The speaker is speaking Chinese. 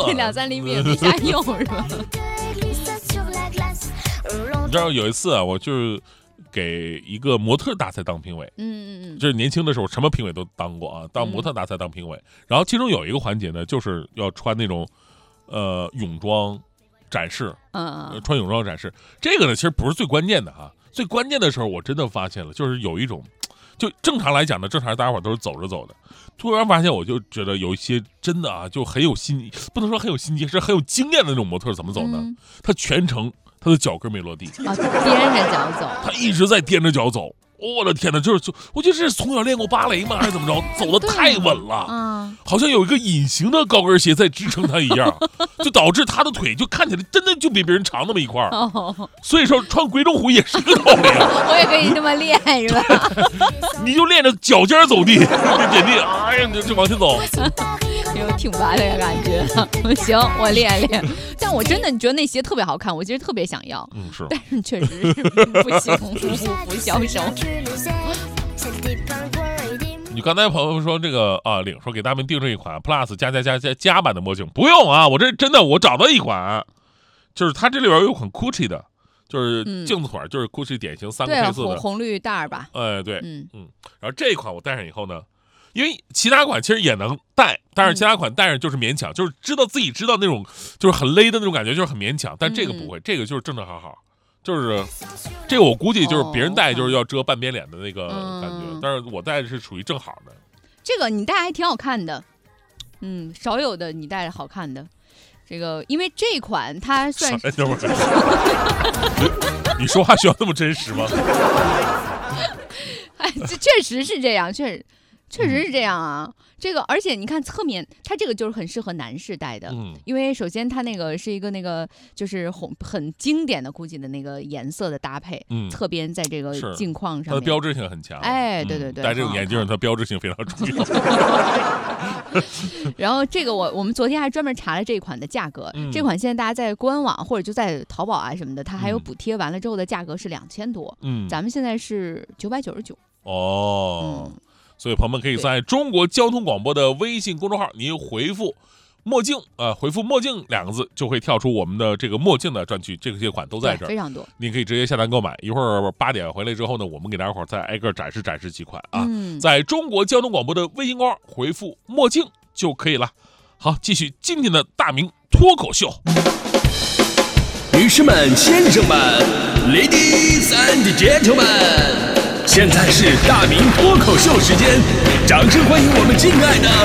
2-3厘米也没啥用是吧？ 你知道有一次啊，我就是给一个模特大赛当评委，就是年轻的时候什么评委都当过啊，当模特大赛当评委，然后其中有一个环节呢，就是要穿那种泳装展示，穿泳装展示，这个呢其实不是最关键的啊，最关键的时候我真的发现了，就是有一种，就正常来讲呢，正常大家伙都是走着走的，突然发现我就觉得有一些真的啊，就很有心，不能说很有心机，是很有经验的那种模特怎么走呢？他全程他的脚跟没落地啊，踮着脚走， 他一直在踮着脚走。我的天哪，就是我觉得是从小练过芭蕾吗，还是怎么着？走得太稳了，好像有一个隐形的高跟鞋在支撑他一样，就导致他的腿就看起来真的就比别人长那么一块儿。所以说穿鬼冢虎也是一个道理啊。 我也可以这么练是吧？ 你就练着脚尖走地，点地，哎呀，就往前走。 有挺拔的感觉，行，我练练。但我真的觉得那鞋特别好看，我其实特别想要， 是， 但是确实是不行，不销售。 你刚才朋友说这个啊，领说给大明定制一款 Plus 加版的墨镜，不用啊，我这真的我找到一款，就是它这里边有一款 Gucci 的，就是镜子款，就是 Gucci 典型3个配色的红绿带吧？ 对，然后这一款我戴上以后呢。因为其他款其实也能戴，但是其他款戴上就是勉强，就是知道那种就是很勒的那种感觉，就是很勉强。但这个不会，这个就是正正好好，就是这个我估计就是别人戴就是要遮半边脸的那个感觉，但是我戴的是属于正好的。 这个你戴还挺好看的，少有的你戴的好看的。这个因为这款它算是你说话需要那么真实吗？ 哎，这确实是这样，确实是这样啊，这个而且你看侧面，它这个就是很适合男士戴的，因为首先它那个是一个那个就是很经典的 GUCCI 的那个颜色的搭配，侧边在这个镜框上面， 它的标志性很强， 哎，对， 戴这种眼镜它标志性非常重要。 然后这个我们昨天还专门查了这款的价格，这款现在大家在官网或者就在淘宝啊什么的，它还有补贴，完了之后的价格是2000多，咱们现在是999。 所以朋友们可以在中国交通广播的微信公众号，你回复墨镜回复墨镜2个字，就会跳出我们的这个墨镜的专区，这些款都在这儿， 非常多， 你可以直接下单购买。一会儿8点回来之后呢，我们给大家伙再挨个展示几款啊。在中国交通广播的微信公号回复墨镜就可以了。好，继续今天的大明脱口秀。 女士们、先生们 ，Ladies and Gentlemen。现在是大明脱口秀时间，掌声欢迎我们敬爱的